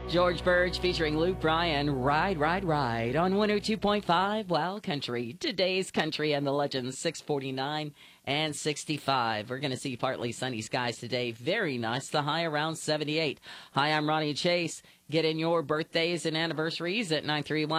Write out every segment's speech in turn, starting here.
George Burge featuring Luke Bryan, Ride, Ride, Ride on 102.5 Wild Country. Today's country and the legends, 649 and 65. We're going to see partly sunny skies today. Very nice. The high around 78. Hi, I'm Ronnie Chase. Get in your birthdays and anniversaries at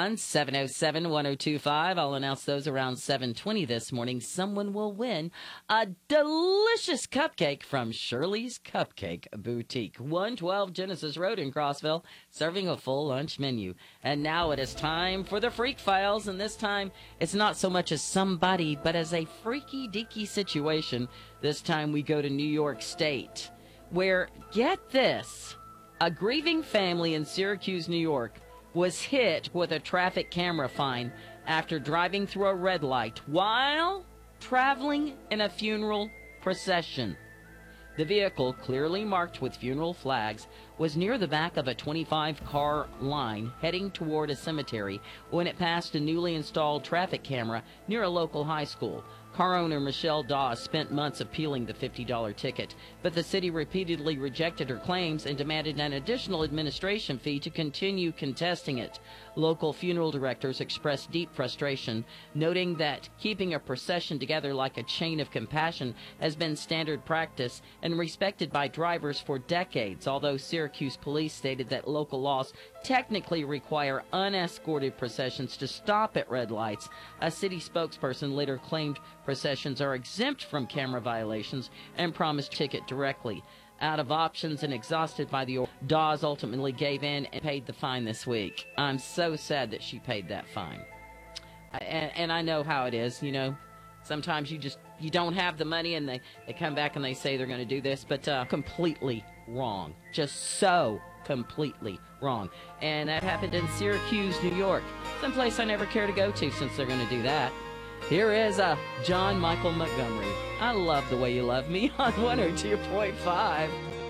931-707-1025. I'll announce those around 7:20 this morning. Someone will win a delicious cupcake from Shirley's Cupcake Boutique, 112 Genesis Road in Crossville, serving a full lunch menu. And now it is time for the Freak Files, and this time it's not so much as somebody, but as a freaky-deaky situation. This time we go to New York State, where, get this, a grieving family in Syracuse, New York, was hit with a traffic camera fine after driving through a red light while traveling in a funeral procession. The vehicle, clearly marked with funeral flags, was near the back of a 25-car line heading toward a cemetery when it passed a newly installed traffic camera near a local high school. Car owner Michelle Dawes spent months appealing the $50 ticket, but the city repeatedly rejected her claims and demanded an additional administration fee to continue contesting it. Local funeral directors expressed deep frustration, noting that keeping a procession together like a chain of compassion has been standard practice and respected by drivers for decades, although Syracuse police stated that local laws technically require unescorted processions to stop at red lights. A city spokesperson later claimed processions are exempt from camera violations and promised ticket directly. Out of options and exhausted by the order, Dawes ultimately gave in and paid the fine this week. I'm so sad that she paid that fine. And I know how it is, you know. Sometimes you don't have the money and they come back and they say they're going to do this, but completely wrong. Just so completely wrong. And that happened in Syracuse, New York. Someplace I never care to go to since they're going to do that. Here is John Michael Montgomery. I love the way you love me on 102.5.